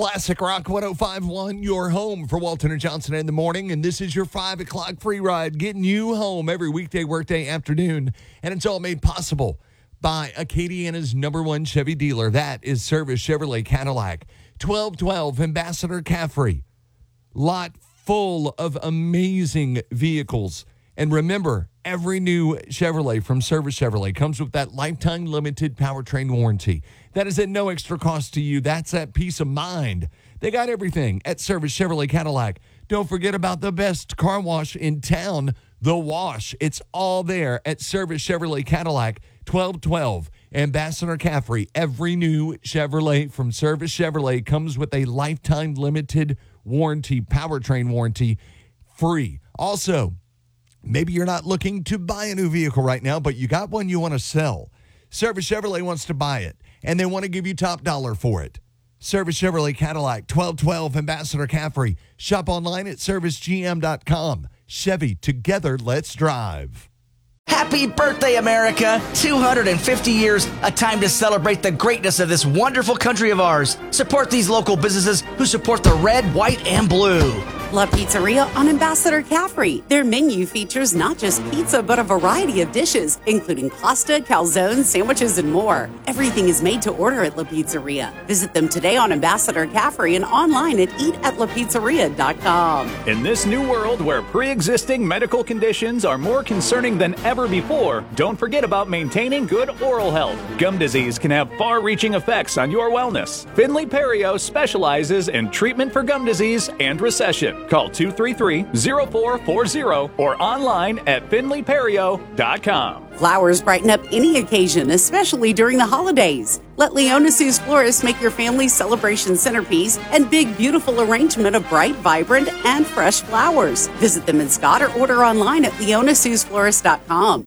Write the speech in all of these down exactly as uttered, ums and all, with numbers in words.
Classic Rock one oh five point one, your home for Walton and Johnson in the morning. And this is your five o'clock free ride, getting you home every weekday, workday afternoon. And it's all made possible by Acadiana's number one Chevy dealer. That is Service Chevrolet Cadillac. twelve twelve Ambassador Caffrey. Lot full of amazing vehicles. And remember, every new Chevrolet from Service Chevrolet comes with that lifetime limited powertrain warranty. That is at no extra cost to you. That's that peace of mind. They got everything at Service Chevrolet Cadillac. Don't forget about the best car wash in town, The Wash. It's all there at Service Chevrolet Cadillac, twelve twelve Ambassador Caffrey. Every new Chevrolet from Service Chevrolet comes with a lifetime limited warranty, powertrain warranty, free. Also, maybe you're not looking to buy a new vehicle right now, but you got one you want to sell. Service Chevrolet wants to buy it, and they want to give you top dollar for it. Service Chevrolet Cadillac, twelve twelve Ambassador Caffrey. Shop online at service g m dot com. Chevy, together, let's drive. Happy birthday, America! two hundred fifty years, a time to celebrate the greatness of this wonderful country of ours. Support these local businesses who support the red, white, and blue. La Pizzeria on Ambassador Caffrey. Their menu features not just pizza, but a variety of dishes, including pasta, calzones, sandwiches, and more. Everything is made to order at La Pizzeria. Visit them today on Ambassador Caffrey and online at eat at la pizzeria dot com. In this new world where pre-existing medical conditions are more concerning than ever before, don't forget about maintaining good oral health. Gum disease can have far-reaching effects on your wellness. Finley Perio specializes in treatment for gum disease and recession. Call two three three, zero four four zero or online at finley perio dot com. Flowers brighten up any occasion, especially during the holidays. Let Leona's Florists make your family's celebration centerpiece and big, beautiful arrangement of bright, vibrant, and fresh flowers. Visit them in Scott or order online at leona sus florist dot com.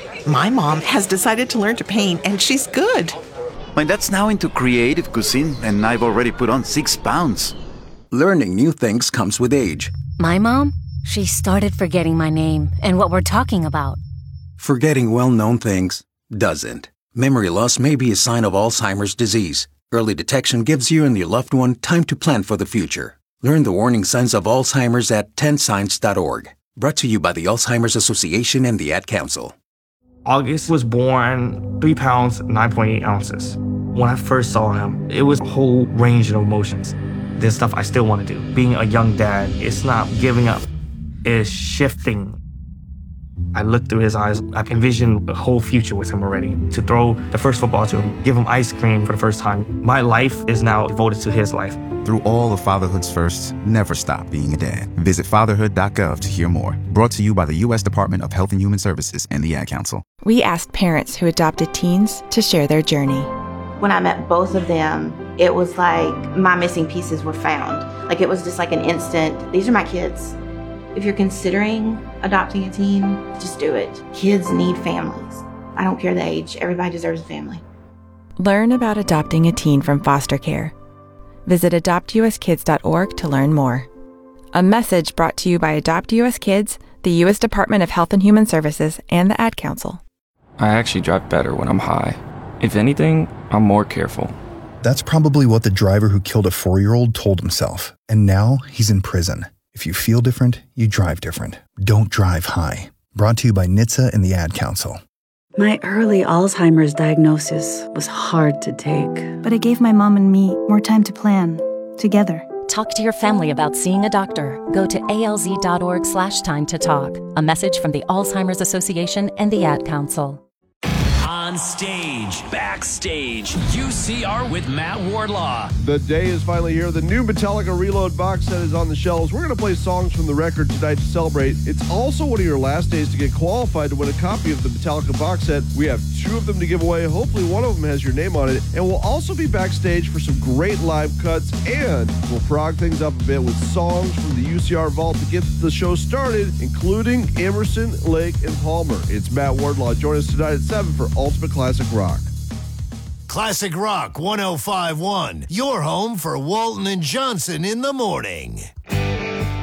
My mom has decided to learn to paint, and she's good. My dad's now into creative cuisine, and I've already put on six pounds. Learning new things comes with age. My mom, she started forgetting my name and what we're talking about. Forgetting well-known things doesn't. Memory loss may be a sign of Alzheimer's disease. Early detection gives you and your loved one time to plan for the future. Learn the warning signs of Alzheimer's at ten signs dot org. Brought to you by the Alzheimer's Association and the Ad Council. August was born three pounds, nine point eight ounces. When I first saw him, it was a whole range of emotions. There's stuff I still want to do. Being a young dad, it's not giving up. It's shifting. I looked through his eyes. I envisioned a whole future with him already. To throw the first football to him, give him ice cream for the first time. My life is now devoted to his life. Through all of fatherhood's firsts, never stop being a dad. Visit fatherhood dot gov to hear more. Brought to you by the U S Department of Health and Human Services and the Ad Council. We asked parents who adopted teens to share their journey. When I met both of them, it was like my missing pieces were found. Like it was just like an instant, these are my kids. If you're considering adopting a teen, just do it. Kids need families. I don't care the age, everybody deserves a family. Learn about adopting a teen from foster care. Visit adopt u s kids dot org to learn more. A message brought to you by Adopt U S Kids, the U S Department of Health and Human Services, and the Ad Council. I actually drive better when I'm high. If anything, I'm more careful. That's probably what the driver who killed a four-year-old told himself. And now he's in prison. If you feel different, you drive different. Don't drive high. Brought to you by N H T S A and the Ad Council. My early Alzheimer's diagnosis was hard to take. But it gave my mom and me more time to plan, together. Talk to your family about seeing a doctor. Go to A L Z dot org slash time to talk. A message from the Alzheimer's Association and the Ad Council. On stage, backstage, U C R with Matt Wardlaw. The day is finally here. The new Metallica Reload box set is on the shelves. We're going to play songs from the record tonight to celebrate. It's also one of your last days to get qualified to win a copy of the Metallica box set. We have two of them to give away. Hopefully one of them has your name on it. And we'll also be backstage for some great live cuts. And we'll frog things up a bit with songs from the U C R Vault to get the show started, including Emerson, Lake, and Palmer. It's Matt Wardlaw. Join us tonight at seven for Ultimate Classic Rock. Classic Rock one oh five point one, your home for Walton and Johnson in the morning.